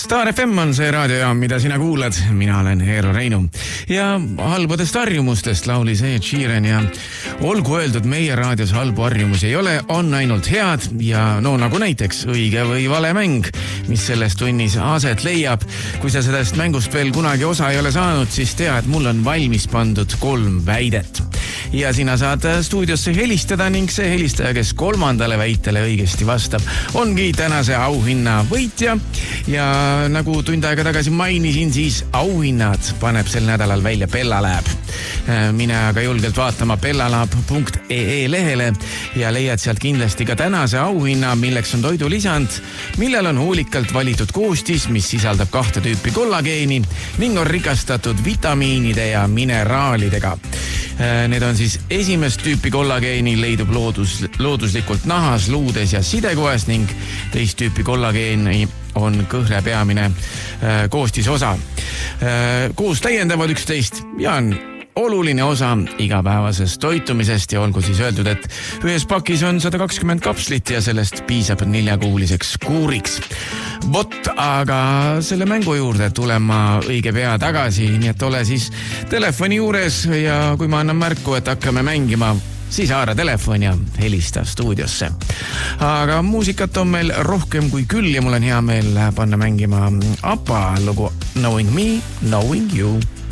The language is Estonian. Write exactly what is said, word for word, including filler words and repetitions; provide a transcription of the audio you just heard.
Star F M on see raadiojaam, mida sina kuulad. Mina olen Eero Reinu. Ja halbadest harjumustest laulis Ed Sheeran ja olgu öeldud, meie raadios halbu harjumusi ei ole, on ainult head ja no nagu näiteks õige või vale mäng, mis selles tunnis aset leiab. Kui sa sellest mängust veel kunagi osa ei ole saanud, siis tea, et mul on valmis pandud kolm väidet. Ja sina saad stuudiosse helistada ning see helistaja, kes kolmandale väitele õigesti vastab, ongi tänase auhinna võitja. Ja nagu tund aega tagasi mainisin, siis auhinnad paneb sel nädalal välja Bellalab. Mine aga julgelt vaatama bellalab punkt e e lehele ja leiad sealt kindlasti ka tänase auhinna, milleks on toidulisand, millel on hoolikalt valitud koostis, mis sisaldab kahte tüüpi kollageeni ning on rikastatud vitamiinide ja mineraalidega. Need on siis esimest tüüpi kollageeni leidub loodus, looduslikult nahas, luudes ja sidekoes ning teist tüüpi kollageeni on kõhre peamine äh, koostisosa. Äh, koos täiendavad üksteist ja on oluline osa igapäevasest toitumisest ja olgu siis öeldud, et ühes pakis on sada kakskümmend kapslit ja sellest piisab neljakuuliseks kuuriks. Vot, aga selle mängu juurde tulen ma õige pea tagasi, nii et ole siis telefoni juures ja kui ma annan märku, et hakkame mängima, siis haara telefon ja helista stuudiosse. Aga muusikat on meil rohkem kui küll ja mul on hea meel panna mängima ABBA lugu Knowing Me, Knowing You.